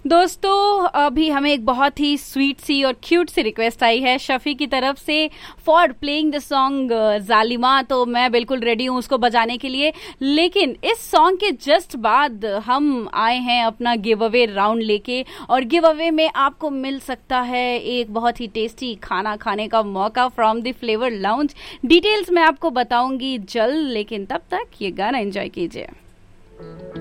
दोस्तों अभी हमें एक बहुत ही स्वीट सी और क्यूट सी रिक्वेस्ट आई है शफी की तरफ से फॉर प्लेइंग द सॉन्ग जालिमा। तो मैं बिल्कुल रेडी हूँ उसको बजाने के लिए, लेकिन इस सॉन्ग के जस्ट बाद हम आए हैं अपना गिव अवे राउंड लेके, और गिव अवे में आपको मिल सकता है एक बहुत ही टेस्टी खाना खाने का मौका from the flavour lounge. Details मैं आपको बताऊंगी जल्द, लेकिन तब तक ये गाना एंजॉय कीजिए।